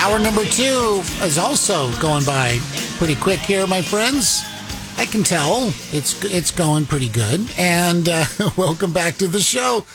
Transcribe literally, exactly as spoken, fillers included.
Hour number two is also going by pretty quick here, my friends. I can tell it's it's going pretty good. And uh, welcome back to the show.